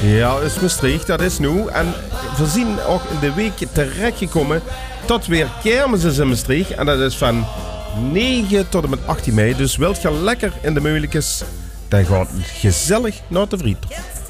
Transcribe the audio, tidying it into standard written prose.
Ja, is Maastricht, dat is nu. En we zien ook in de week terechtgekomen tot weer kermis is in Maastricht. En dat is van 9 tot en met 18 mei. Dus wilt je lekker in de mogelijkheid, dan gaat het gezellig naar de Vriend.